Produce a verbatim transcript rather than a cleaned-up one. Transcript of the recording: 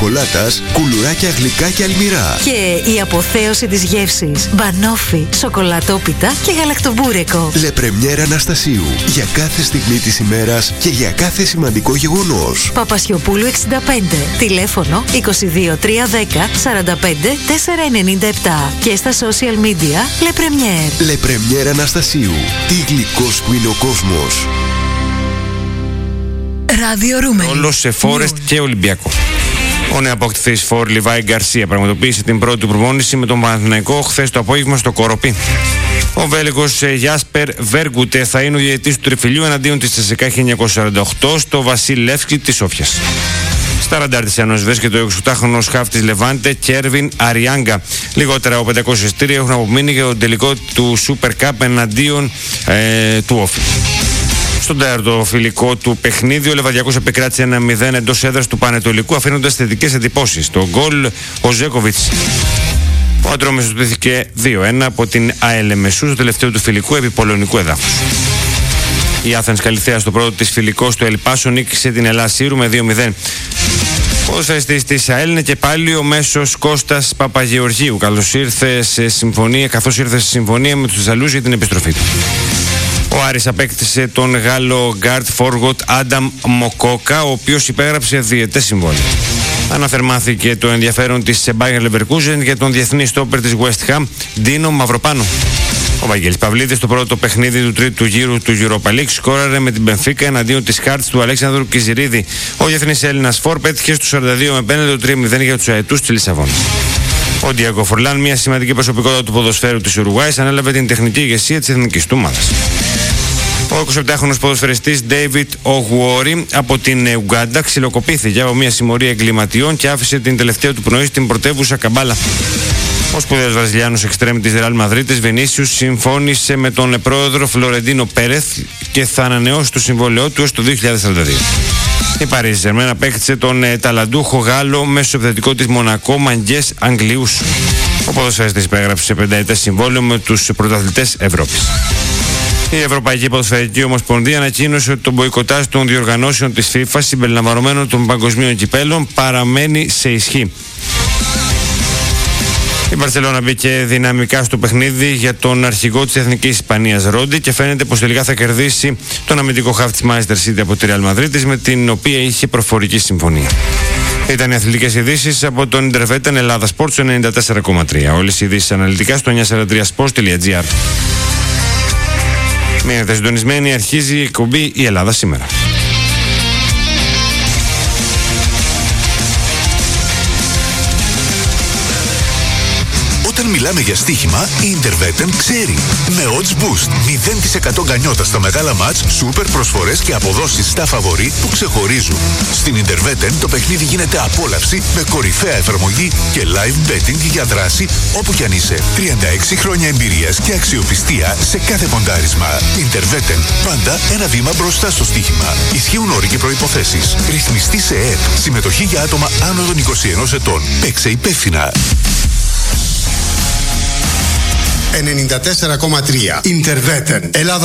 σοκολάτας, κουλουράκια γλυκά και αλμυρά. Και η αποθέωση της γεύσης. Μπανόφι, σοκολατόπιτα και γαλακτομπούρεκο. Λεπρεμιέρα Αναστασίου. Για κάθε στιγμή της ημέρας και για κάθε σημαντικό γεγονός. Παπασιοπούλου εξήντα πέντε. Τηλέφωνο είκοσι δύο τριακόσια δέκα σαράντα πέντε τετρακόσια ενενήντα επτά. Και στα social media Λεπρεμιέρ. Λεπρεμιέρα Αναστασίου. Τι γλυκός που είναι ο κόσμος. Ραδιορούμενη. Όλο σε Φόρεστ και Ολυμπιακό. Ο νεοαποκτηθής Φορ Λιβάη Γκαρσία πραγματοποίησε την πρώτη του προπόνηση με τον Παναθηναϊκό χθες το απόγευμα στο Κοροπή. Ο Βέλγος Γιάσπερ Βέργκουτε θα είναι ο διαιτητής του τριφυλιού εναντίον της ΤΣΣΚΑ χίλια εννιακόσια σαράντα οκτώ στο Βασίλ Λεύσκι της Σόφιας. Στα ραντάρ της Ένωσης βρίσκεται ο εικοσιοκτάχρονος χαφ της Λεβάντε Κέρβιν Αριάγκα. Λιγότερα από πεντακόσια εισιτήρια έχουν απομείνει για τον τελικό του Super Cup εναντίον ε, του Όφη. Στον τέταρτο φιλικό του παιχνίδι, ο Λεβαδιακός επικράτησε ένα μηδέν εντός έδρας του Πανετολικού, αφήνοντας θετικές εντυπώσεις. Το γκολ ο Ζέκοβιτς. Ο Ατρόμης στούθηκε δύο ένα από την ΑΕΛ Μεσού στο τελευταίο του φιλικού επί πολωνικού εδάφους. Η Άθενς Καλιθέα στο πρώτο της φιλικό στο Ελπάσο νίκησε την Ελλάς Σύρου με δύο μηδέν. Ο ποδοσφαιριστής της ΑΕΛ είναι και πάλι ο μέσος Κώστας Παπαγεωργίου, καθώς ήρθε σε συμφωνία, καθώς ήρθε σε συμφωνία με τους Θεσσαλούς για την επιστροφή του. Ο Άρης απέκτησε τον Γάλλο guard forward Άνταμ Μοκόκα, ο οποίος υπέγραψε διετές συμβόλαιο. Αναθερμάθηκε το ενδιαφέρον της Bayer Leverkusen για τον διεθνή στόπερ της West Ham, Ντίνο Μαυροπάνο. Ο Βαγγέλης Παυλίδης στο πρώτο παιχνίδι του τρίτου γύρου του Europa League σκόραρε με την Μπενφίκα εναντίον της Χάρτς του Αλέξανδρου Κιζηρίδη. Ο διεθνής Έλληνας Φορ πέτυχε στους σαράντα δύο με πέντε το τρία μηδέν για τους αετούς της Λισαβόνας. Ο Ντιάγκο Φορλάν, μια σημαντική προσωπικότητα του ποδοσφαίρου της Ουρουγουάης, ανέλαβε την τεχνική ηγεσία της εθνικής του ομάδας. Ο εικοσιεπτάχρονος ποδοσφαιριστής David Ογουόρι από την Ουγκάντα ξυλοκοπήθηκε από μια συμμορία εγκληματιών και άφησε την τελευταία του πνοή στην πρωτεύουσα Καμπάλα. Ο σπουδαίος Βραζιλιάνος εξτρέμ της Ρεάλ Μαδρίτης Βινίσιους συμφώνησε με τον πρόεδρο Φλωρεντίνο Πέρεθ και θα ανανεώσει το συμβόλαιό του έως το δύο χιλιάδες σαράντα δύο. Η Παρίζη Ζερμέν απέκτησε τον ε, ταλαντούχο Γάλλο μέσω επιθετικό της Μονακό Μαγκές Αγγλίους. Ο ποδοσφαιριστής υπέγραψε σε πενταετές συμβόλαιο με τους πρωταθλητές Ευρώπης. Η Ευρωπαϊκή Ποδοσφαιρική Ομοσπονδία ανακοίνωσε ότι το μποϊκοτάζ των διοργανώσεων της FIFA συμπεριλαμβανομένων των παγκοσμίων κυπέλων παραμένει σε ισχύ. Η Μπαρσελόνα μπήκε δυναμικά στο παιχνίδι για τον αρχηγό της Εθνικής Ισπανίας Ρόντι και φαίνεται πως τελικά θα κερδίσει τον αμυντικό χαφ της Manchester City από τη Real Madrid, με την οποία είχε προφορική συμφωνία. Ήταν οι αθλητικές ειδήσεις από τον Ιντερβέτεν Ελλάδα Sports ενενήντα τέσσερα κόμμα τρία. Όλες οι ειδήσεις αναλυτικά στο εννιακόσια σαράντα τρία σπορτ τελεία τζι άρ. Μείνετε συντονισμένοι, αρχίζει η εκπομπή «Η Ελλάδα σήμερα». Όταν μιλάμε για στοίχημα, η Interveten ξέρει. Με odds boost, μηδέν τοις εκατό γκανιότα στα μεγάλα μάτς, σούπερ προσφορές και αποδόσεις στα φαβορί που ξεχωρίζουν. Στην Interveten το παιχνίδι γίνεται απόλαυση με κορυφαία εφαρμογή και live betting για δράση όπου κι αν είσαι. τριάντα έξι χρόνια εμπειρίας και αξιοπιστία σε κάθε ποντάρισμα. Interveten, πάντα ένα βήμα μπροστά στο στοίχημα. Ισχύουν όροι και προϋποθέσεις. Ρυθμιστή σε ΕΕΠ. Συμμετοχή για άτομα άνω των είκοσι ενός ετών. Παίξε υπεύθυνα. ενενήντα τέσσερα κόμμα τρία Interveten. Ελλάδα